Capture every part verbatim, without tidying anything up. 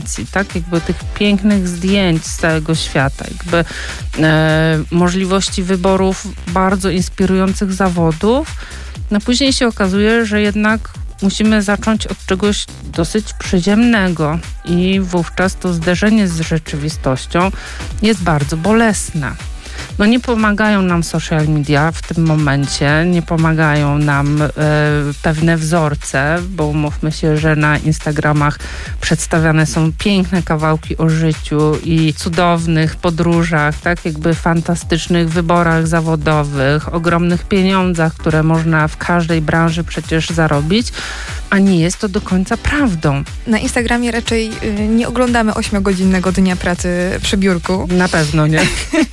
tak? Jakby tych pięknych zdjęć z całego świata, jakby e, możliwości wyborów bardzo inspirujących zawodów. No później się okazuje, że jednak musimy zacząć od czegoś dosyć przyziemnego i wówczas to zderzenie z rzeczywistością jest bardzo bolesne. No nie pomagają nam social media w tym momencie, nie pomagają nam e, pewne wzorce, bo umówmy się, że na Instagramach przedstawiane są piękne kawałki o życiu i cudownych podróżach, tak jakby fantastycznych wyborach zawodowych, ogromnych pieniądzach, które można w każdej branży przecież zarobić, a nie jest to do końca prawdą. Na Instagramie raczej y, nie oglądamy ośmiogodzinnego dnia pracy przy biurku. Na pewno nie.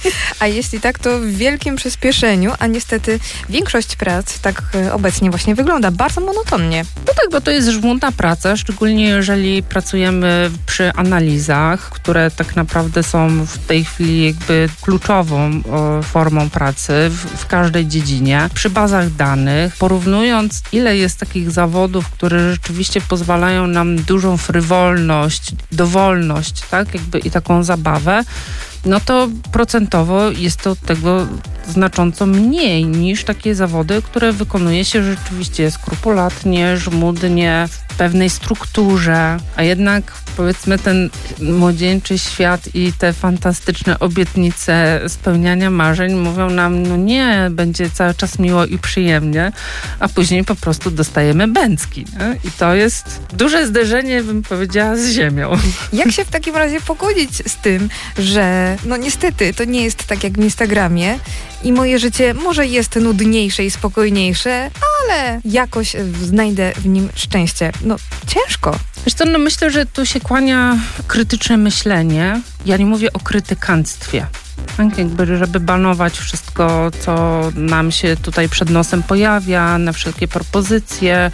A jeśli tak, to w wielkim przyspieszeniu, a niestety większość prac tak y, obecnie właśnie wygląda bardzo monotonnie. No tak, bo to jest żmudna praca, szczególnie jeżeli pracujemy przy analizach, które tak naprawdę są w tej chwili jakby kluczową o, formą pracy w, w każdej dziedzinie. Przy bazach danych, porównując ile jest takich zawodów, które które rzeczywiście pozwalają nam dużą frywolność, dowolność, tak, jakby i taką zabawę, no to procentowo jest to tego znacząco mniej niż takie zawody, które wykonuje się rzeczywiście skrupulatnie, żmudnie, w pewnej strukturze, a jednak powiedzmy ten młodzieńczy świat i te fantastyczne obietnice spełniania marzeń mówią nam, no nie, będzie cały czas miło i przyjemnie, a później po prostu dostajemy bęcki. Nie? I to jest duże zderzenie, bym powiedziała, z ziemią. Jak się w takim razie pogodzić z tym, że no niestety to nie jest tak jak w Instagramie i moje życie może jest nudniejsze i spokojniejsze, ale jakoś znajdę w nim szczęście. No ciężko. Wiesz co, no myślę, że tu się kłania krytyczne myślenie. Ja nie mówię o krytykanstwie. Tak, jakby, żeby banować wszystko, co nam się tutaj przed nosem pojawia, na wszelkie propozycje,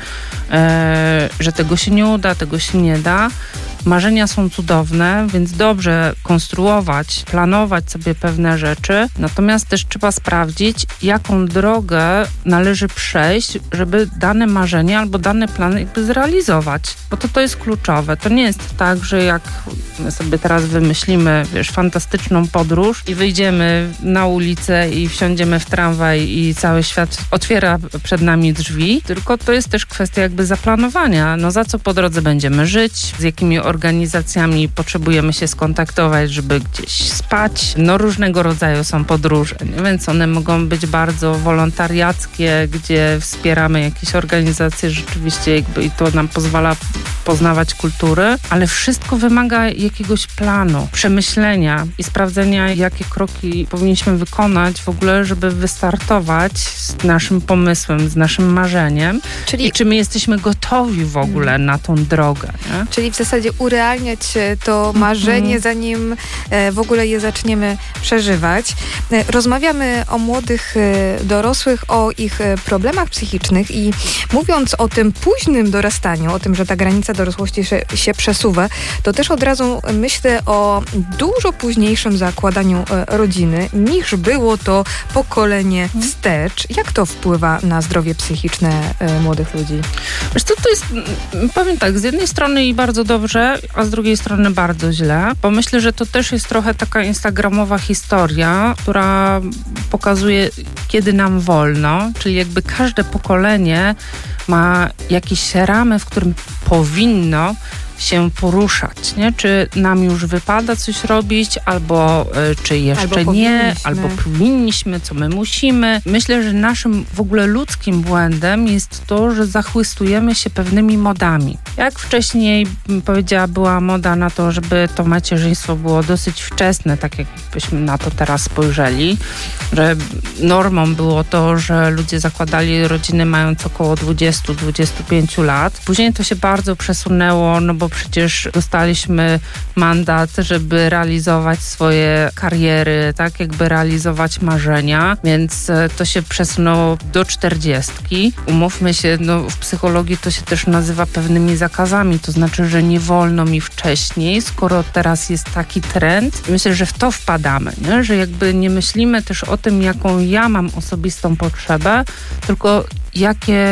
e, że tego się nie uda, tego się nie da. Marzenia są cudowne, więc dobrze konstruować, planować sobie pewne rzeczy, natomiast też trzeba sprawdzić, jaką drogę należy przejść, żeby dane marzenie albo dane plany jakby zrealizować, bo to, to jest kluczowe. To nie jest tak, że jak my sobie teraz wymyślimy, wiesz, fantastyczną podróż i wyjdziemy na ulicę i wsiądziemy w tramwaj i cały świat otwiera przed nami drzwi, tylko to jest też kwestia jakby zaplanowania. No za co po drodze będziemy żyć, z jakimi organizacjami potrzebujemy się skontaktować, żeby gdzieś spać. No różnego rodzaju są podróże, nie? Więc one mogą być bardzo wolontariackie, gdzie wspieramy jakieś organizacje rzeczywiście jakby i to nam pozwala poznawać kultury, ale wszystko wymaga jakiegoś planu, przemyślenia i sprawdzenia, jakie kroki powinniśmy wykonać w ogóle, żeby wystartować z naszym pomysłem, z naszym marzeniem. Czyli... i czy my jesteśmy gotowi w ogóle na tą drogę. Nie? Czyli w zasadzie urealniać to marzenie, mm-hmm. zanim e, w ogóle je zaczniemy przeżywać. E, rozmawiamy o młodych e, dorosłych, o ich e, problemach psychicznych i mówiąc o tym późnym dorastaniu, o tym, że ta granica dorosłości się, się przesuwa, to też od razu myślę o dużo późniejszym zakładaniu e, rodziny, niż było to pokolenie wstecz. Jak to wpływa na zdrowie psychiczne e, młodych ludzi? Wiesz co, to jest, powiem tak, z jednej strony i bardzo dobrze, a z drugiej strony bardzo źle, bo myślę, że to też jest trochę taka instagramowa historia, która pokazuje, kiedy nam wolno, czyli jakby każde pokolenie ma jakieś ramy, w którym powinno się poruszać, nie? Czy nam już wypada coś robić, albo y, czy jeszcze albo nie, albo powinniśmy, co my musimy. Myślę, że naszym w ogóle ludzkim błędem jest to, że zachłystujemy się pewnymi modami. Jak wcześniej, bym powiedziała, była moda na to, żeby to macierzyństwo było dosyć wczesne, tak jakbyśmy na to teraz spojrzeli, że normą było to, że ludzie zakładali rodziny mając około dwadzieścia do dwudziestu pięciu lat. Później to się bardzo przesunęło, no bo przecież dostaliśmy mandat, żeby realizować swoje kariery, tak jakby realizować marzenia, więc to się przesunęło do czterdziestki. Umówmy się, no w psychologii to się też nazywa pewnymi zakazami, to znaczy, że nie wolno mi wcześniej, skoro teraz jest taki trend. Myślę, że w to wpadamy, nie? Że jakby nie myślimy też o tym, jaką ja mam osobistą potrzebę, tylko jakie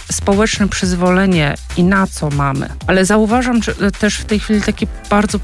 społeczne przyzwolenie i na co mamy. Ale zauważam że też w tej chwili takie bardzo